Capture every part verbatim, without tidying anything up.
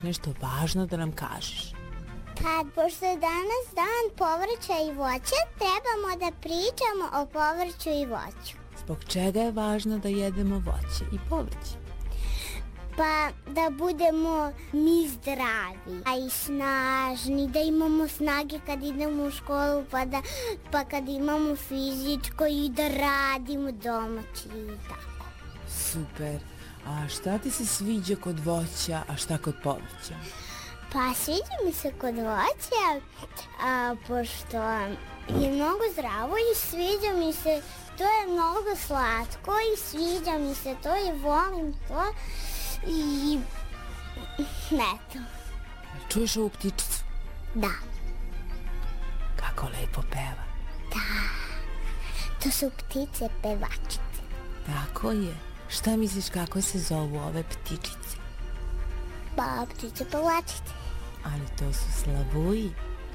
nešto važno da nam kažeš. Pa, pošto je danas dan povrća i voća, trebamo da pričamo o povrću i voću. Zbog čega je važno da jedemo voće i povrće? Pa, da budemo mi zdravi, a i snažni, da imamo snage kad idemo u školu, pa, da, pa kad imamo fizičko i da radimo domaći i tako. Super. A šta ti se sviđa kod voća, a šta kod povrća? Pa sviđa mi se kod voća, a, pošto je mnogo zdravo i sviđa mi se, to je mnogo slatko i sviđa mi se to i volim to i eto. Čuješ ovu ptičicu? Da. Kako lepo peva. Da, to su ptice pevačice. Tako je. Šta misliš kako se zovu ove ptičice? Pa, ptice pevačice. Ali to su slavuji.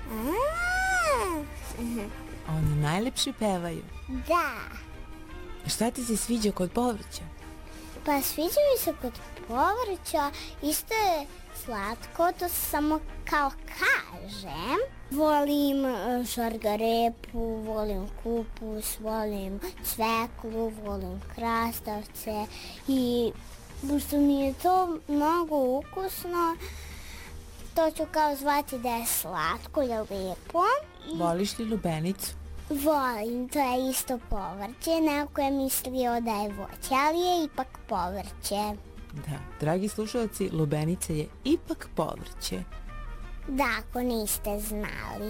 Oni najlepše pevaju. Da. Šta ti se sviđa kod povrća? Pa sviđa mi se kod povrća, isto je slatko, to samo kao kažem. Volim šargarepu, volim kupus, volim cveklu, volim krastavce i pošto mi je to mnogo ukusno, to ću kao zvati da je slatko i lepo. Voliš li lubenicu? Volim, to je isto povrće, neko je mislio da je voće, ali je ipak povrće. Da, dragi slušalci, lubenica je ipak povrće. Da, ako niste znali.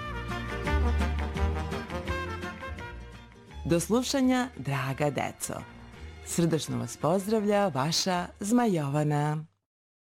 Do slušanja, draga deco. Srdačno vas pozdravlja vaša Zmajovana.